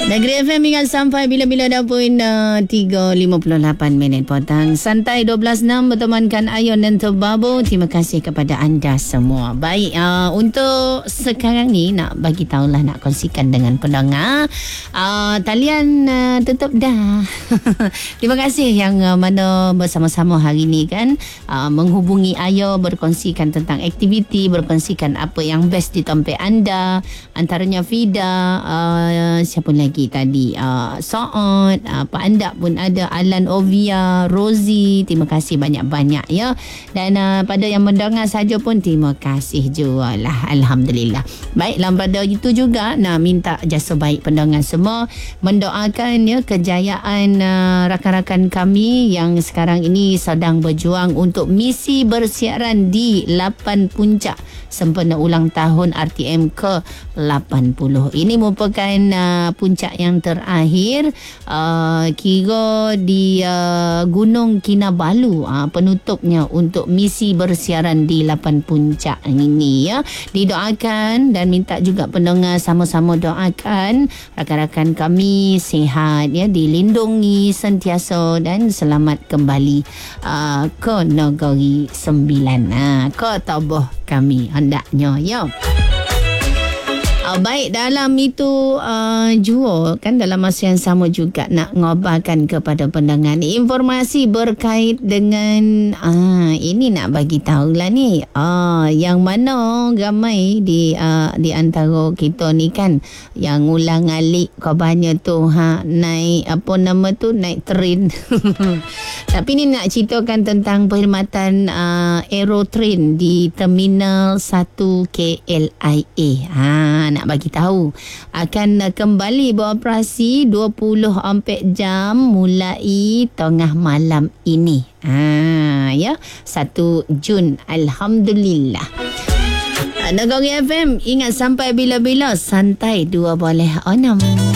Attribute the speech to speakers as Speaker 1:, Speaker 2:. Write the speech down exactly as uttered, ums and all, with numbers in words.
Speaker 1: Negeri F M ingat sampai bila-bila dah pun uh, tiga lima puluh lapan minit petang. Santai dua belas enam bertemankan Ayon dan Tebabu. Terima kasih kepada anda semua. Baik, uh, untuk sekarang ni nak bagi tahulah, nak kongsikan dengan pendengar. Uh, talian uh, tutup dah. Terima kasih yang uh, mana bersama-sama hari ni kan. Uh, menghubungi Ayo, berkongsikan tentang aktiviti, berkongsikan apa yang best di tempat anda. Antaranya Fida, uh, siapa lagi tadi, uh, Saad, uh, Pak Andak pun ada, Alan Ovia, Rosie, terima kasih banyak-banyak ya. Dan uh, pada yang mendengar saja pun terima kasih juga lah, Alhamdulillah. Baiklah, pada itu juga nak minta jasa baik pendengar semua mendoakan ya kejayaan uh, rakan-rakan kami yang sekarang ini sedang berjuang untuk misi bersiaran di lapan puncak sempena ulang tahun R T M ke lapan puluh. Ini merupakan uh, puncak yang terakhir, uh, kira di uh, Gunung Kinabalu, uh, penutupnya untuk misi bersiaran di lapan puncak ini ya. Didoakan dan minta juga pendengar sama-sama doakan rakan-rakan kami sihat ya, dilindungi sentiasa dan selamat kembali uh, ke negeri sembilan, uh, ke tabuh kami hendaknya ya. Uh, baik, dalam itu uh, jua kan dalam masa yang sama juga nak ngobarkan kepada pendengar ni informasi berkait dengan uh, ini nak bagi tahulah ni uh, yang mana ramai di uh, di antara kita ni kan yang ulang alik kabarnya tu ha, naik apa nama tu naik train. Tapi ni nak ceritakan tentang perkhidmatan uh, Aerotrain di Terminal satu K L I A. Ha, nak bagi tahu akan kembali beroperasi dua puluh empat jam mulai tengah malam ini. Ha, ya, satu Jun. Alhamdulillah. Negeri F M ingat sampai bila-bila santai dua boleh enam.